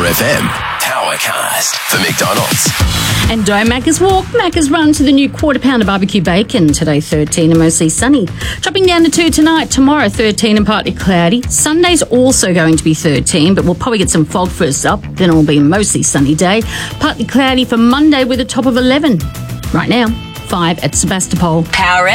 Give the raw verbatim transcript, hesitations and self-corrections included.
Power F M. Powercast for McDonald's. And don't Macca's walk, Macca's run to the new quarter pounder barbecue bacon. Today thirteen and mostly sunny. Dropping down to two tonight. Tomorrow thirteen and partly cloudy. Sunday's also going to be thirteen, but we'll probably get some fog first up. Then it'll be a mostly sunny day. Partly cloudy for Monday with a top of eleven. Right now, five at Sebastopol. Power